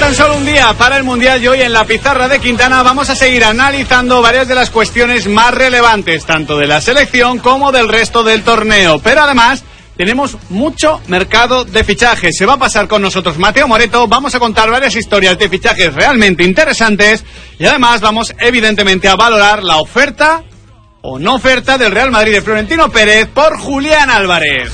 tan solo un día para el Mundial y hoy en la pizarra de Quintana vamos a seguir analizando varias de las cuestiones más relevantes, tanto de la selección como del resto del torneo. Pero además tenemos mucho mercado de fichajes. Se va a pasar con nosotros Mateo Moreto, vamos a contar varias historias de fichajes realmente interesantes y además vamos evidentemente a valorar la oferta o no oferta del Real Madrid de Florentino Pérez por Julián Álvarez.